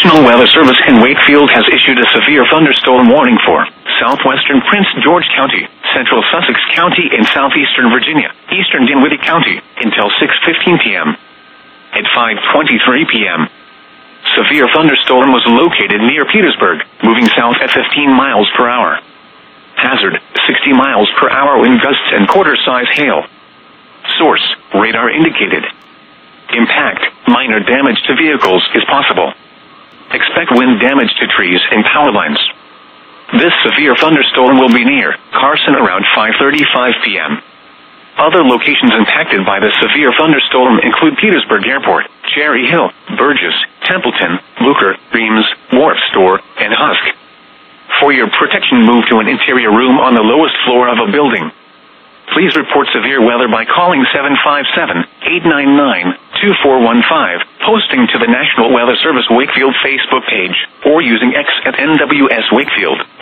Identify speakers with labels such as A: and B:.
A: National Weather Service in Wakefield has issued a severe thunderstorm warning for southwestern Prince George County, central Sussex County, and southeastern Virginia, eastern Dinwiddie County, until 6:15 p.m. At 5:23 p.m., severe thunderstorm was located near Petersburg, moving south at 15 miles per hour. Hazard, 60 miles per hour wind gusts and quarter-size hail. Source, radar indicated. Impact, minor damage to vehicles is possible. Expect wind damage to trees and power lines. This severe thunderstorm will be near Carson around 5:35 p.m. Other locations impacted by the severe thunderstorm include Petersburg Airport, Cherry Hill, Burgess, Templeton, Blucher, Reims, Wharf Store, and Husk. For your protection, move to an interior room on the lowest floor of a building. Please report severe weather by calling 757-899-2415, posting to the National Weather Service Wakefield Facebook page, or using X at NWS Wakefield.